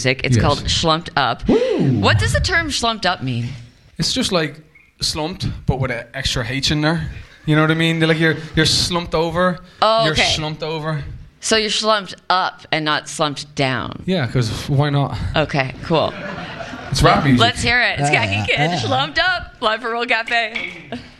It's called Schlumped Up. Woo. What does the term schlumped up mean? It's just like slumped, but with an extra H in there. You know what I mean? They're like you're slumped over. Oh, You're okay. slumped over. So you're slumped up and not slumped down. Yeah, because why not? Okay, cool. It's rap music. Let's hear it. It's Khaki Kid, Schlumped Up, live for World Cafe.